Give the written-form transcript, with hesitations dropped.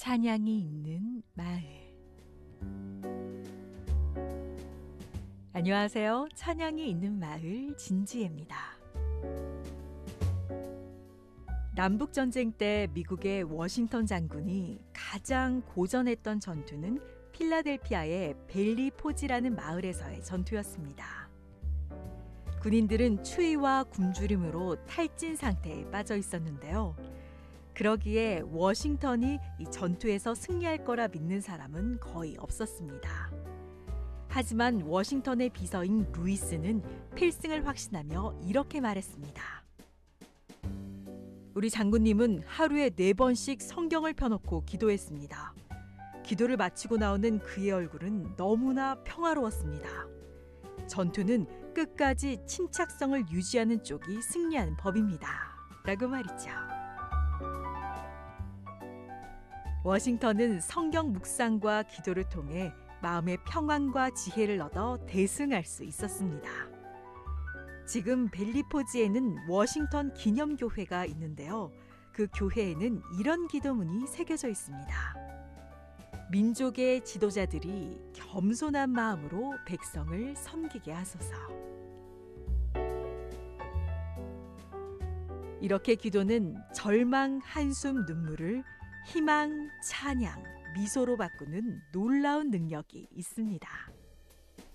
찬양이 있는 마을. 안녕하세요. 찬양이 있는 마을 진지혜입니다. 남북전쟁 때 미국의 워싱턴 장군이 가장 고전했던 전투는 필라델피아의 벨리 포지라는 마을에서의 전투였습니다. 군인들은 추위와 굶주림으로 탈진 상태에 빠져 있었는데요. 그러기에 워싱턴이 이 전투에서 승리할 거라 믿는 사람은 거의 없었습니다. 하지만 워싱턴의 비서인 루이스는 필승을 확신하며 이렇게 말했습니다. 우리 장군님은 하루에 4번씩 성경을 펴놓고 기도했습니다. 기도를 마치고 나오는 그의 얼굴은 너무나 평화로웠습니다. 전투는 끝까지 침착성을 유지하는 쪽이 승리하는 법입니다. 라고 말이죠. 워싱턴은 성경 묵상과 기도를 통해 마음의 평안과 지혜를 얻어 대승할 수 있었습니다. 지금 벨리포지에는 워싱턴 기념교회가 있는데요. 그 교회에는 이런 기도문이 새겨져 있습니다. 민족의 지도자들이 겸손한 마음으로 백성을 섬기게 하소서. 이렇게 기도는 절망, 한숨, 눈물을 희망, 찬양, 미소로 바꾸는 놀라운 능력이 있습니다.